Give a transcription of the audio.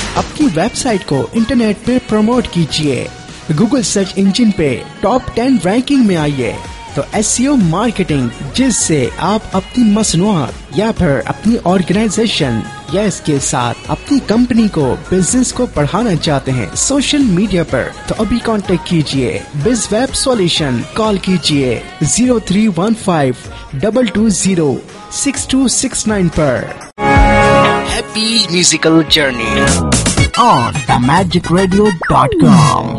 अपनी वेबसाइट को इंटरनेट पे प्रमोट कीजिए, गूगल सर्च इंजन पे टॉप 10 रैंकिंग में आइए। तो एसईओ मार्केटिंग, जिससे आप अपनी मसनूआत या फिर अपनी ऑर्गेनाइजेशन या इसके साथ अपनी कंपनी को, बिजनेस को बढ़ाना चाहते हैं सोशल मीडिया पर, तो अभी कांटेक्ट कीजिए BizWeb Solution। कॉल कीजिए 0315-220-6269 पर। Happy musical journey on themagicradio.com।